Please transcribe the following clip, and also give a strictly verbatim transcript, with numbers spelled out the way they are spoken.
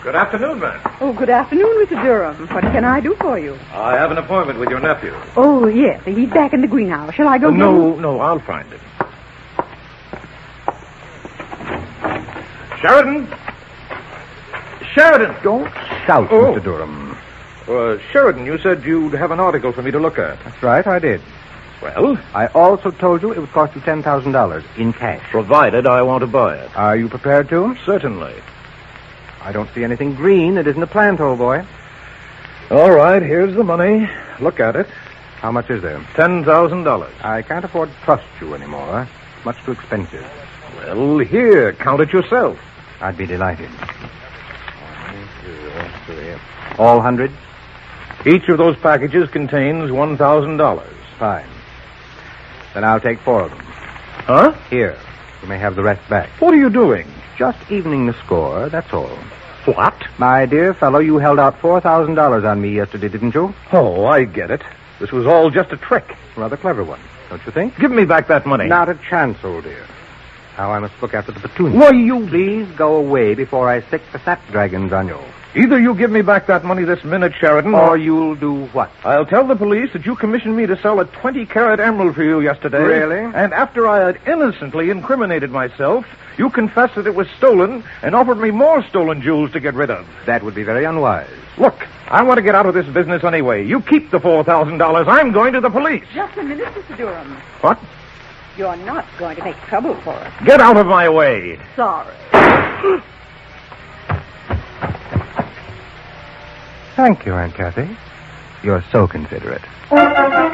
Good afternoon, ma'am. Oh, good afternoon, Mister Durham. What can I do for you? I have an appointment with your nephew. Oh, yes. He's back in the greenhouse. Shall I go Uh, get no, him? no, I'll find him. Sheridan! Sheridan! Don't shout, Oh. Mister Durham. Uh, Sheridan, you said you'd have an article for me to look at. That's right, I did. Well? I also told you it would cost you ten thousand dollars in cash. Provided I want to buy it. Are you prepared to? Certainly. I don't see anything green that isn't a plant, old boy. All right, here's the money. Look at it. How much is there? Ten thousand dollars. I can't afford to trust you anymore. Much too expensive. Well, here, count it yourself. I'd be delighted. One, two, three. All hundred? Each of those packages contains one thousand dollars. Fine. Then I'll take four of them. Huh? Here. You may have the rest back. What are you doing? Just evening the score, that's all. What? My dear fellow, you held out four thousand dollars on me yesterday, didn't you? Oh, I get it. This was all just a trick. Rather clever one, don't you think? Give me back that money. Not a chance, old dear. Now I must look after the petunia. Why, you... Please go away before I stick the snapdragons on you. Either you give me back that money this minute, Sheridan, Or or... you'll do what? I'll tell the police that you commissioned me to sell a twenty-carat emerald for you yesterday. Really? And after I had innocently incriminated myself, you confessed that it was stolen and offered me more stolen jewels to get rid of. That would be very unwise. Look, I want to get out of this business anyway. You keep the four thousand dollars. I'm going to the police. Just a minute, Mister Durham. What? You're not going to make trouble for us. Get out of my way. Sorry. Thank you, Aunt Kathy. You're so considerate.